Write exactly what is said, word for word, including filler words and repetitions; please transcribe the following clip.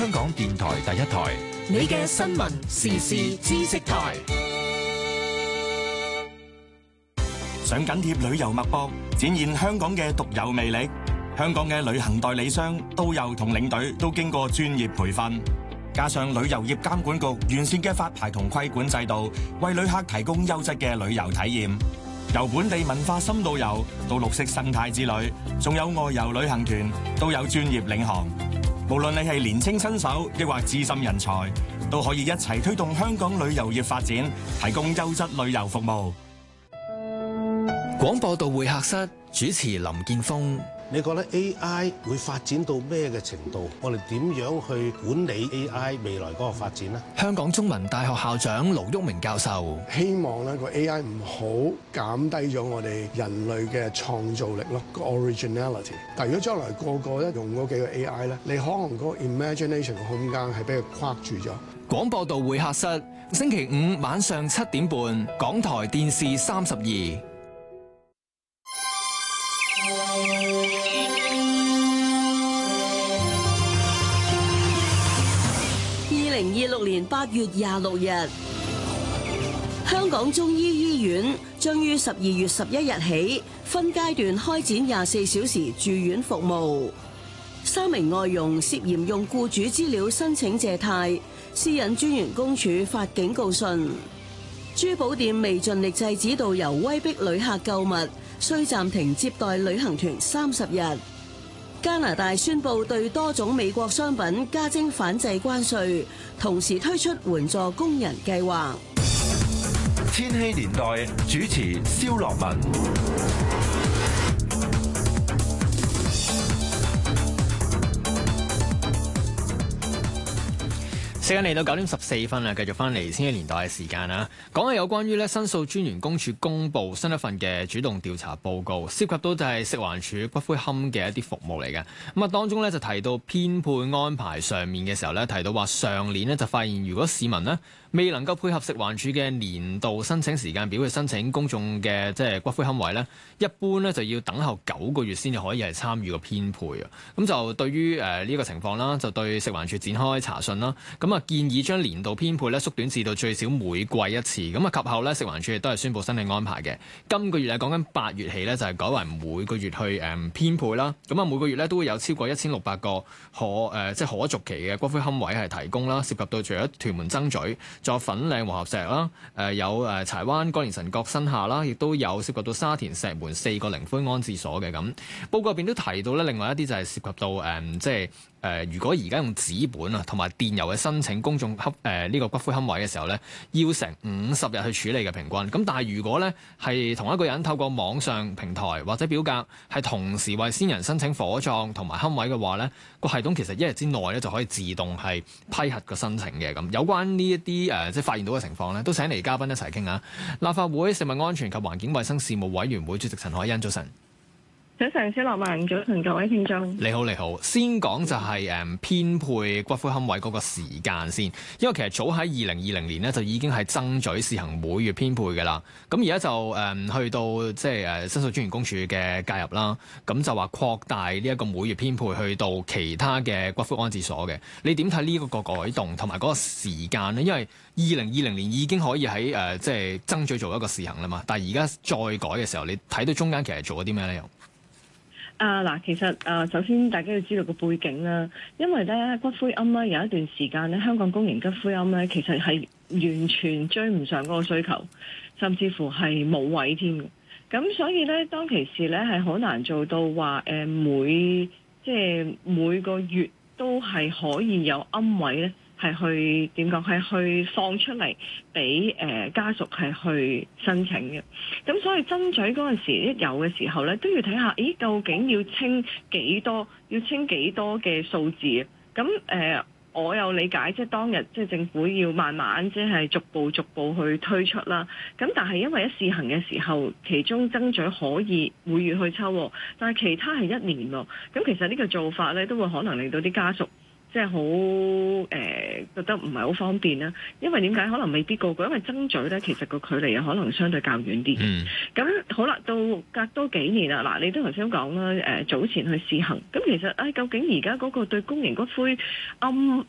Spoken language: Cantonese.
香港電台第一台， 你嘅新聞時事知識台。 想緊貼旅遊脈搏，展現香港嘅獨有魅力。香港嘅旅行代理商、導遊同領隊都經過專業培訓，加上旅遊業監管局完善嘅發牌同規管制度，為旅客提供優質嘅旅遊體驗。由本地文化深度遊到綠色生態之旅，仲有外遊旅行團，都有專業領航。無論你係年青新手，抑或資深人才，都可以一齊推動香港旅遊業發展，提供優質旅遊服務。 廣播道會客室主持林建峰。 你覺得 A I 會發展到咩嘅程度？我哋點樣去管理 A I 未來嗰個發展呢？ 香港中文大學校長盧煜明教授希望咧個 A I 唔好減低咗我哋人類嘅創造力咯，個 originality。但如果將來個個一用嗰幾個 A I 咧，你可能嗰個 imagination 嘅空間係俾佢框住咗。 廣播道會客室星期五晚上七點半，港台電視三十二。 二零二六年八月廿六日，香港中醫醫院將於十二月十一日起分階段開展廿四小時住院服務。三名外傭涉嫌用僱主資料申請借貸，私隱專員公署發警告信。珠寶店未盡力制止導遊威逼旅客購物，需暫停接待旅行團三十日。加拿大宣布對多種美國商品加徵反制關稅，同時推出援助工人計劃。 千禧年代主持蕭樂文。 時間嚟到九點十四分啦，繼續翻嚟千禧年代嘅時間啦。講下有關於咧申訴專員公署公布新一份嘅主動調查報告，涉及到就係食環署骨灰龕嘅一啲服務嚟嘅。咁啊，當中咧就提到編配安排上面嘅時候咧，提到話上年咧就發現，如果市民呢未能夠配合食環署嘅年度申請時間表去申請公眾嘅即係骨灰龕位咧，一般咧就要等候九個月先至可以係參與個編配啊。咁就對於誒呢個情況啦，就對食環署展開查詢啦。咁啊建議將年度編配咧縮短至到最少每季一次。咁啊及後咧食環署亦都係宣布新嘅安排嘅。今個月係講緊八月起咧就係改為每個月去誒編配啦。咁啊每個月咧都會有超過一千六百個可誒、呃、即係可續期嘅骨灰龕位係提供啦。涉及到除咗屯門曾咀，仲有粉嶺和合石啦，誒有誒柴灣歌連臣角新下啦，亦都有涉及到沙田石門四個靈灰安置所嘅。咁報告入邊都提到咧，另外一啲就係涉及到誒、嗯、即係誒、呃、如果而家用紙本啊同埋電郵嘅申請公眾龕誒呢個骨灰龕位嘅時候咧，要成五十日去處理嘅平均。咁但係如果咧係同一個人透過網上平台或者表格係同時為先人申請火葬同埋龕位嘅話咧，個系統其實一日之內咧就可以自動係批核個申請嘅。咁有關呢一啲誒即係發現到嘅情況咧，都請嚟嘉賓一齊傾下。立法會食物安全及環境衛生事務委員會主席陳凱欣，早晨。 早晨，蕭樂文，早晨各位聽眾。 你好，你好。先講就係誒編配骨灰龕位嗰個時間先，因為其實早喺二零二零年呢，就已經係爭取試行每月編配嘅啦。咁而家就誒、嗯、去到即係誒申訴專員公署嘅介入啦，咁就話擴大呢一個每月編配去到其他嘅骨灰安置所嘅。你點睇呢一個改動同埋嗰個時間呢？因為二零二零年已經可以喺誒、呃、即係爭取做一個試行啦嘛，但係而家再改嘅時候，你睇到中間其實做咗啲咩咧？又？ 啊嗱，其實啊，首先大家要知道個背景啦，因為咧骨灰龕咧有一段時間咧，香港公營骨灰龕咧其實係完全追唔上嗰個需求，甚至乎係冇位添嘅。咁所以咧，當其時咧係好難做到話誒每即係每個月都係可以有龕位咧。係去點講？係去放出嚟俾誒家屬係去申請嘅。咁所以爭取嗰陣時一有嘅時候咧，都要睇下，咦？究竟要清幾多？要清幾多嘅數字啊？咁誒、呃，我有理解，即係當日即係政府要慢慢即係逐步逐步去推出啦。咁但係因為一試行嘅時候，其中爭取可以每月去抽，但係其他係一年喎。咁其實呢個做法咧，都會可能令到啲家屬。即係好誒，覺得唔係好方便啦。因為點解可能未必個個，因為爭取咧，其實個距離又可能相對較遠啲。咁、嗯、好啦，到隔多幾年啦，嗱，你都頭先講啦，誒早前去試行。咁其實誒、哎，究竟而家嗰個對公營骨灰龕